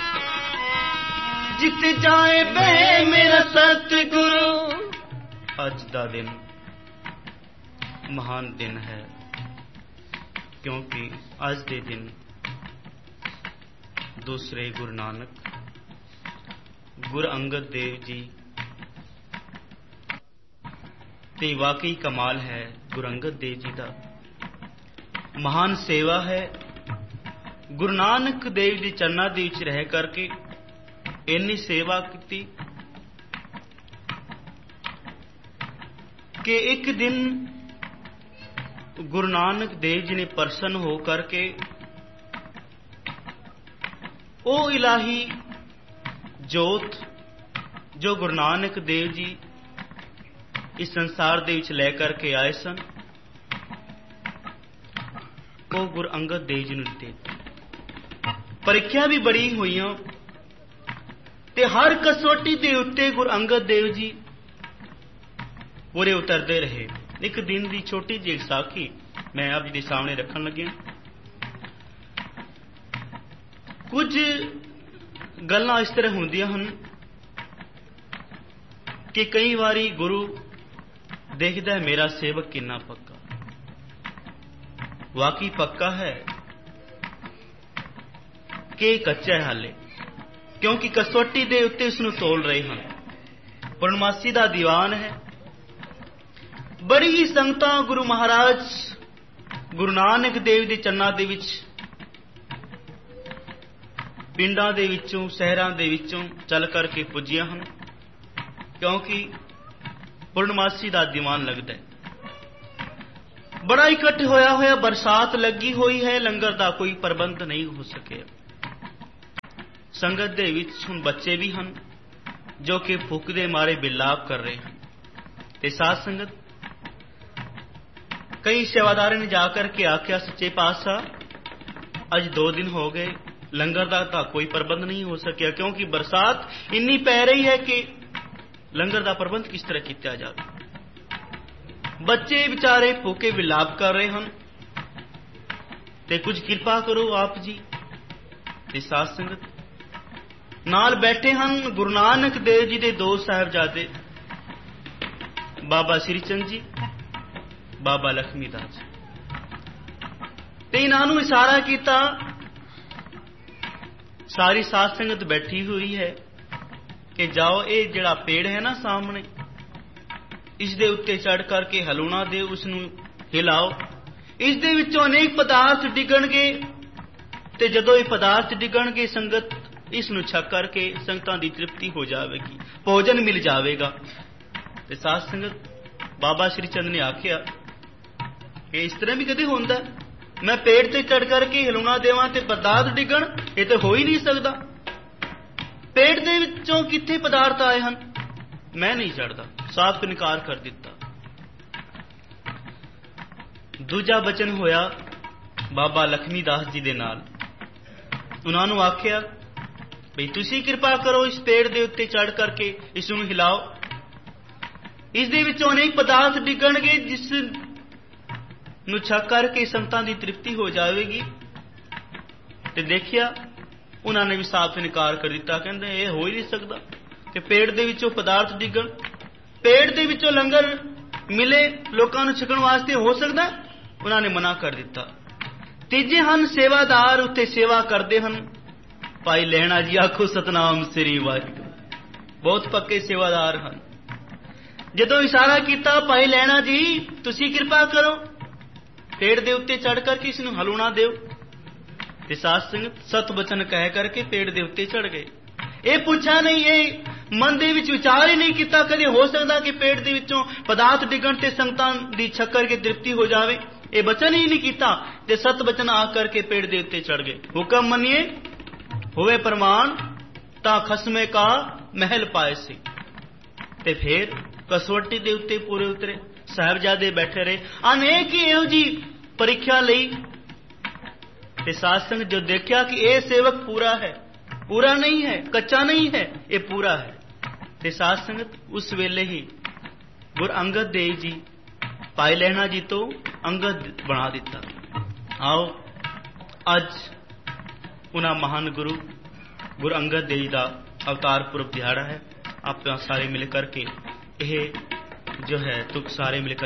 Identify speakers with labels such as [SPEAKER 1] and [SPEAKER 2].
[SPEAKER 1] जित जाए बे मेरा सतगुरु। अज दा दिन महान दिन है, क्योंकि अज दे दिन दूसरे गुरु नानक, गुरु अंगद देव जी ते वाकई कमाल है। गुरु अंगद देव जी का महान सेवा है। गुरु नानक देव जी चरना दे विच रह करके इन्नी सेवा की कि एक दिन गुरु नानक देव जी ने प्रसन्न हो करके ओ इलाही जोत जो गुरु नानक देव जी इस संसार दे विच लै करके आए सन, वो गुरु अंगद देव जी ने दिते। परीक्षा भी बड़ी हुई ते हर कसौटी दे उत्ते गुरु अंगद देव जी पूरे उतरते रहे। एक दिन की छोटी जी साखी मैं आप जी सामने रखन लग्या। कुछ गल्लां इस तरह होंदियां हन कि कई बारी गुरु देखदा है मेरा सेवक कितना पक्का, वाकई पक्का है कि कच्चा है हाले, क्योंकि कसौटी दे उत्ते उसनूं तोल रहे हैं। पूर्णमासी दा दीवान है। बड़ी ही संगतां गुरु महाराज गुरु नानक देव दे चरनां दे विच पिंडां दे विचों शहरां दे विचों चल करके पुजियां हन, क्योंकि पूर्णमासी दा दीवान लगदा है। बड़ा इकट्ठ होया होया, बरसात लगी हुई है, लंगर दा कोई प्रबंध नहीं हो सके। संगत दे विच हुण बच्चे भी हन जो कि भुख दे मारे बिलाप कर रहे हैं। ते साथ संगत कई सेवादारों ने जाकर के आख्या, सच्चे पातशाह अज 2 दिन हो गए, लंगर दा तां कोई प्रबंध नहीं हो सकिया, क्योंकि बरसात इन्नी पै रही है कि लंगर दा प्रबंध किस तरह किया जाए। बच्चे बेचारे भूखे विलाप कर रहे हैं ते कुछ कृपा करो आप जी। ते साथ संगत नाल बैठे हन गुरु नानक देव जी दे 2 साहिबजादे, बाबा श्री चंद जी, बाबा लक्ष्मी दास जी। ते इन्हां इशारा किया, सारी साध संगत बैठी हुई है कि जाओ ये जिहड़ा पेड़ है ना सामने, इस दे उत्ते चढ़ करके हलूणा दे, उसनूं हिलाओ। इस दे विचों अनेक पदार्थ डिगणगे ते जदों ये पदार्थ डिगणगे संगत इसनूं छक करके संगतां दी तृप्ति हो जाएगी, भोजन मिल जाएगा। ते साध संगत बाबा श्री चंद ने आख्या कि इस तरह भी कदे होंदा, मैं पेड़ ते चढ़ करके हिलूणा देवां ते पदार्थ डिगण, ये तो हो ही नहीं सकता। पेड़ दे विचों कित्थे पदार्थ आए हन, मैं नहीं चढ़दा। साफ इनकार कर दिता। दूजा बचन होया बाबा लक्ष्मी दास जी दे नाल। उन्हां नूं आख्या भई तुसी कृपा करो, इस पेड़ दे उत्ते चढ़ करके इसनूं हिलाओ, इस दे विचों अनेक पदार्थ डिगणगे, जिस नूं छक करके संगतां दी तृप्ति हो जाएगी। ते देखिया उन्होंने भी साफ इनकार कर दिता, कहंदे ये हो ही नहीं सकता कि पेड़ दे विचों पदार्थ डिगण, पेड़ दे विचों लंगर मिले लोकां नूं छकण वास्ते हो सकदा। उन्होंने मना कर दिता। तीजे हन सेवादार, उत्ते सेवा करते हन भाई लैणा जी, आखो सतनाम श्री वाहिगुरू। बहुत पक्के सेवादार हन। जदों इशारा किया भाई लैणा जी तुसी कृपा करो, पेड़ दे उत्ते चढ़ करके इसनूं हलूणा दिओ, ते साध संगत सत बचन कह करके पेड़ दे उत्ते चढ़ गए। ये पूछा नहीं, ये मन दे विच विचार ही नहीं किया कदे हो सकता कि पेड़ दे विचों पदार्थ डिगण ते संगतां दी छक्कर के तृप्ति हो जावे। ये बचन ही नहीं किया ते सत बचन आ करके पेड़ दे उत्ते चढ़ गए। हुक्म मनिए होवे प्रमाण ता खसमे का महल पाए से। ते फिर कसौटी दे उत्ते पूरे उतरे, साहिबजादे बैठे रहे, अनेक ही इहो जी परीक्षा लई। ते साध संगत जो देखा कि यह सेवक पूरा है, पूरा नहीं है, कच्चा नहीं है, ये पूरा है। ते साध संगत उस वेले ही गुरु अंगद देव जी भाई लहणा जी तो अंगद बना दिता। आओ अज उन्हां महान गुरु ਗੁਰੂ ਅੰਗਦ ਦੇਵ ਜੀ ਦਾ ਅਵਤਾਰ ਪੁਰਬ ਦਿਹਾੜਾ ਹੈ। ਆਪਾਂ ਸਾਰੇ ਮਿਲ ਕਰਕੇ ਇਹ ਜੋ ਹੈ ਸਾਰੇ ਮਿਲ